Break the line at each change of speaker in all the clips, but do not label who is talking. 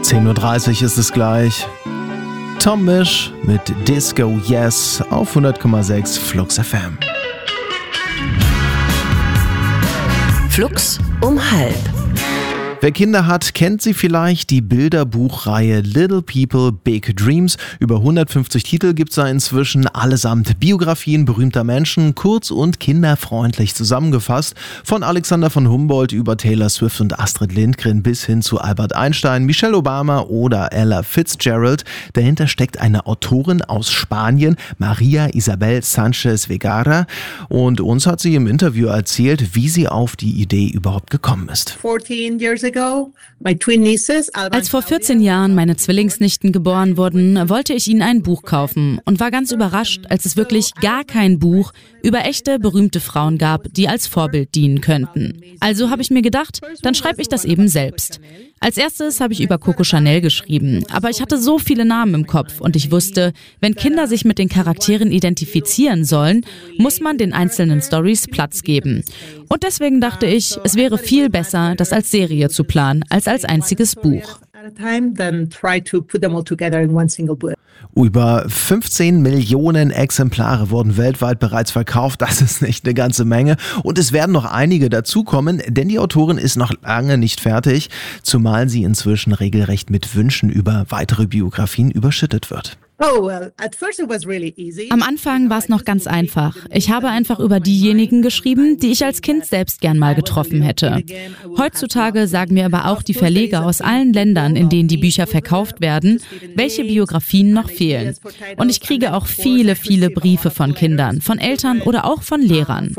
10:30 Uhr ist es gleich. Tom Misch mit Disco Yes auf 100,6 Flux FM.
Flux um 12:30.
Wer Kinder hat, kennt sie vielleicht, die Bilderbuchreihe Little People, Big Dreams. Über 150 Titel gibt es da inzwischen, allesamt Biografien berühmter Menschen, kurz und kinderfreundlich zusammengefasst. Von Alexander von Humboldt über Taylor Swift und Astrid Lindgren bis hin zu Albert Einstein, Michelle Obama oder Ella Fitzgerald. Dahinter steckt eine Autorin aus Spanien, Maria Isabel Sánchez Vergara. Und uns hat sie im Interview erzählt, wie sie auf die Idee überhaupt gekommen ist.
Als vor 14 Jahren meine Zwillingsnichten geboren wurden, wollte ich ihnen ein Buch kaufen und war ganz überrascht, als es wirklich gar kein Buch über echte, berühmte Frauen gab, die als Vorbild dienen könnten. Also habe ich mir gedacht, dann schreibe ich das eben selbst. Als erstes habe ich über Coco Chanel geschrieben, aber ich hatte so viele Namen im Kopf und ich wusste, wenn Kinder sich mit den Charakteren identifizieren sollen, muss man den einzelnen Storys Platz geben. Und deswegen dachte ich, es wäre viel besser, das als Serie zu planen, als einziges Buch.
Über 15 Millionen Exemplare wurden weltweit bereits verkauft. Das ist nicht eine ganze Menge. Und es werden noch einige dazukommen, denn die Autorin ist noch lange nicht fertig, zumal sie inzwischen regelrecht mit Wünschen über weitere Biografien überschüttet wird.
Am Anfang war es noch ganz einfach. Ich habe einfach über diejenigen geschrieben, die ich als Kind selbst gern mal getroffen hätte. Heutzutage sagen mir aber auch die Verleger aus allen Ländern, in denen die Bücher verkauft werden, welche Biografien noch fehlen. Und ich kriege auch viele, viele Briefe von Kindern, von Eltern oder auch von Lehrern.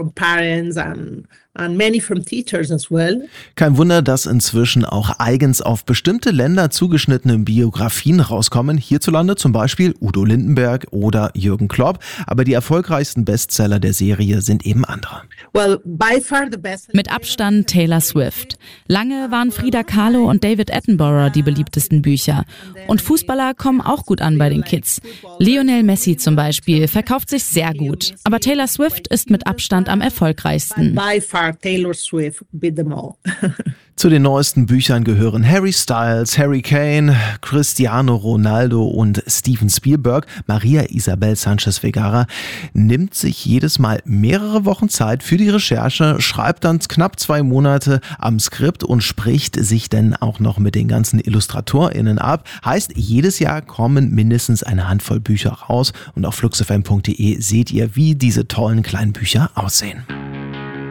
Kein Wunder, dass inzwischen auch eigens auf bestimmte Länder zugeschnittene Biografien rauskommen. Hierzulande zum Beispiel Udo Lindenberg oder Jürgen Klopp. Aber die erfolgreichsten Bestseller der Serie sind eben andere.
Mit Abstand Taylor Swift. Lange waren Frida Kahlo und David Attenborough die beliebtesten Bücher. Und Fußballer kommen auch gut an bei den Kids. Lionel Messi zum Beispiel verkauft sich sehr gut. Aber Taylor Swift ist mit Abstand am erfolgreichsten.
Taylor Swift beat them all.
Zu den neuesten Büchern gehören Harry Styles, Harry Kane, Cristiano Ronaldo und Steven Spielberg. Maria Isabel Sánchez Vergara nimmt sich jedes Mal mehrere Wochen Zeit für die Recherche, schreibt dann knapp 2 Monate am Skript und spricht sich dann auch noch mit den ganzen IllustratorInnen ab. Heißt, jedes Jahr kommen mindestens eine Handvoll Bücher raus und auf fluxfm.de seht ihr, wie diese tollen kleinen Bücher aussehen.